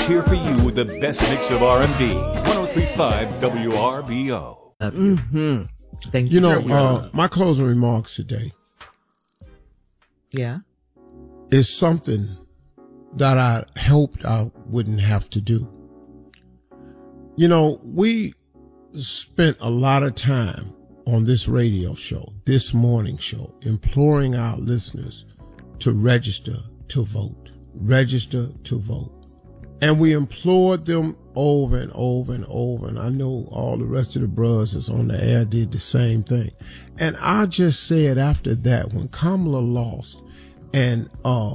here for you with the best mix of R&B. 103.5 WRBO. Thank you. My closing remarks today. Yeah. Is something that I hoped I wouldn't have to do. We spent a lot of time on this radio show, this morning show, imploring our listeners to register to vote. Register to vote. And we implored them over and over and over. And I know all the rest of the brothers on the air did the same thing. And I just said after that, when Kamala lost and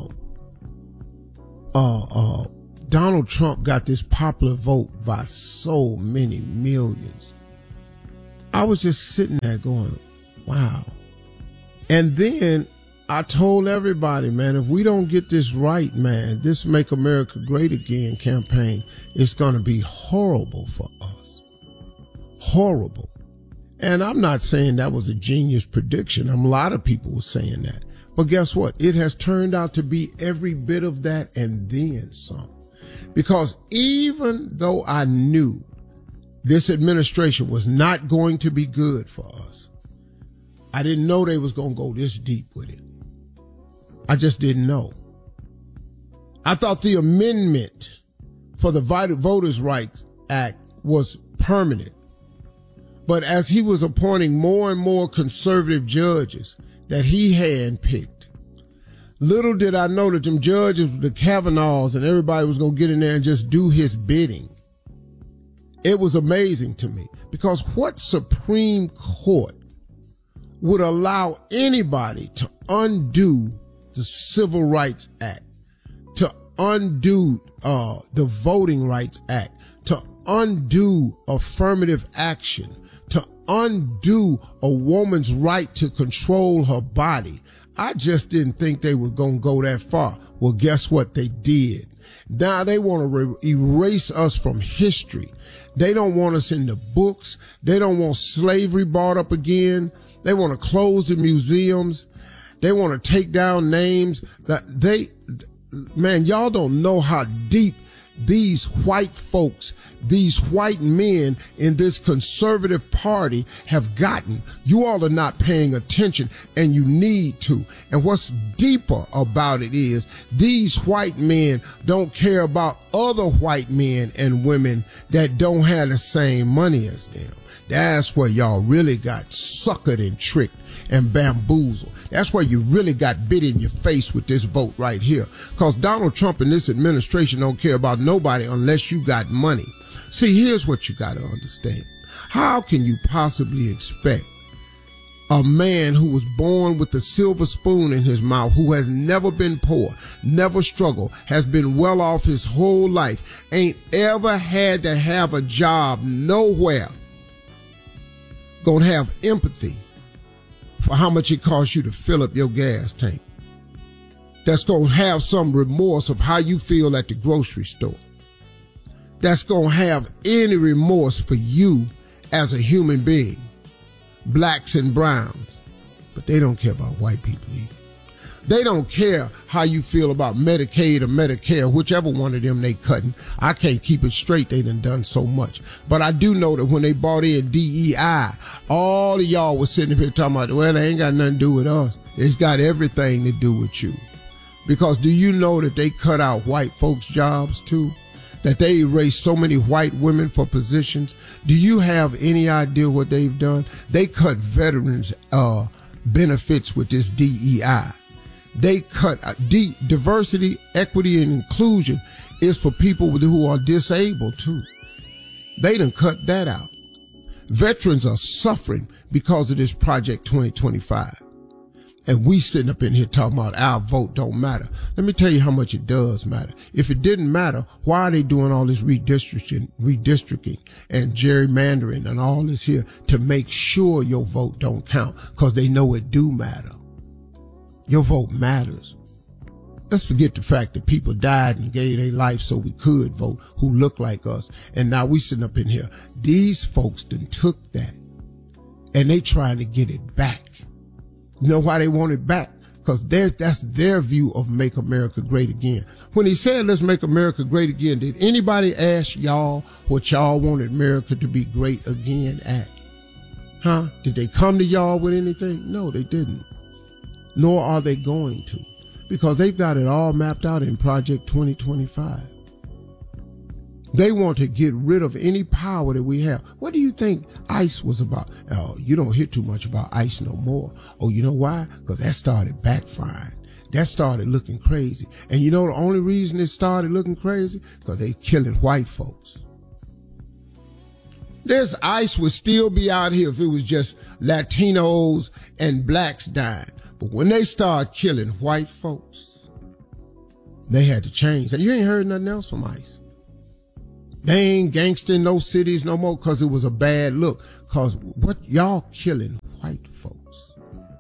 Donald Trump got this popular vote by so many millions, I was just sitting there going, wow. And then I told everybody, man, if we don't get this right, man, this Make America Great Again campaign is going to be horrible for us. Horrible. And I'm not saying that was a genius prediction. A lot of people were saying that. But guess what? It has turned out to be every bit of that and then some. Because even though I knew this administration was not going to be good for us, I didn't know they was going to go this deep with it. I just didn't know. I thought the amendment for the Voters' Rights Act was permanent. But as he was appointing more and more conservative judges that he handpicked, little did I know that them judges, the Kavanaughs, and everybody was going to get in there and just do his bidding. It was amazing to me, because what Supreme Court would allow anybody to undo the Civil Rights Act, to undo the Voting Rights Act, to undo affirmative action, to undo a woman's right to control her body? I just didn't think they were going to go that far. Well, guess what? They did. Now they want to erase us from history. They don't want us in the books. They don't want slavery brought up again. They want to close the museums. They want to take down names. Man, y'all don't know how deep these white folks, these white men in this conservative party have gotten. You all are not paying attention, and you need to. And what's deeper about it is these white men don't care about other white men and women that don't have the same money as them. That's where y'all really got suckered and tricked and bamboozled. That's where you really got bit in your face with this vote right here. Because Donald Trump and this administration don't care about nobody unless you got money. See, here's what you got to understand. How can you possibly expect a man who was born with a silver spoon in his mouth, who has never been poor, never struggled, has been well off his whole life, ain't ever had to have a job nowhere, gonna have empathy for how much it costs you to fill up your gas tank? That's gonna have some remorse of how you feel at the grocery store. That's gonna have any remorse for you as a human being, blacks and browns. But they don't care about white people either. They don't care how you feel about Medicaid or Medicare, whichever one of them they cutting. I can't keep it straight. They done so much. But I do know that when they brought in DEI, all of y'all was sitting up here talking about, well, they ain't got nothing to do with us. It's got everything to do with you. Because do you know that they cut out white folks' jobs too? That they erased so many white women for positions? Do you have any idea what they've done? They cut veterans' benefits with this DEI. They cut diversity, equity, and inclusion is for people who are disabled too. They done cut that out. Veterans are suffering because of this Project 2025. And we sitting up in here talking about our vote don't matter. Let me tell you how much it does matter. If it didn't matter, why are they doing all this redistricting and gerrymandering and all this here to make sure your vote don't count? Because they know it do matter. Your vote matters. Let's forget the fact that people died and gave their life so we could vote, who look like us. And now we sitting up in here. These folks done took that and they trying to get it back. You know why they want it back? because that's their view of make America great again. When he said, let's make America great again, did anybody ask y'all what y'all wanted America to be great again at? Huh? Did they come to y'all with anything? No, they didn't. Nor are they going to, because they've got it all mapped out in Project 2025. They want to get rid of any power that we have. What do you think ICE was about? Oh, you don't hear too much about ICE no more. Oh, you know why? Because that started backfiring. That started looking crazy. And you know the only reason it started looking crazy? Because they killing white folks. This ICE would still be out here if it was just Latinos and blacks dying. But when they start killing white folks, they had to change. And you ain't heard nothing else from ICE. They ain't gangstering no cities no more because it was a bad look. Because what y'all killing white folks?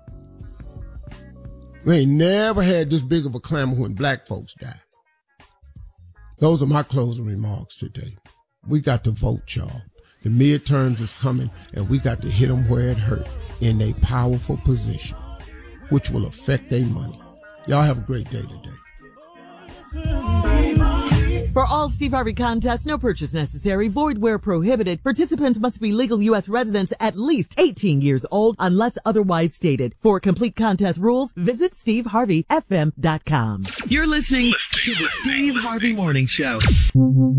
We ain't never had this big of a clamor when black folks die. Those are my closing remarks today. We got to vote, y'all. The midterms is coming, and we got to hit them where it hurt, in a powerful position, which will affect their money. Y'all have a great day today. For all Steve Harvey contests, no purchase necessary, void where prohibited. Participants must be legal U.S. residents at least 18 years old unless otherwise stated. For complete contest rules, visit SteveHarveyFM.com. You're listening to the Steve Harvey Morning Show.